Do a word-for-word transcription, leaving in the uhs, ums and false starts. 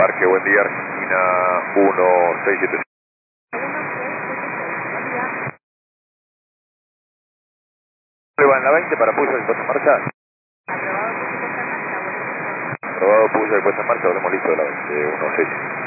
Embarque, buen día, Argentina uno seis siete. ¿Le va en la veinte para puso y puesta en marcha? Aprobado puso y puesta en marcha, volvemos listo de la veinte uno seis.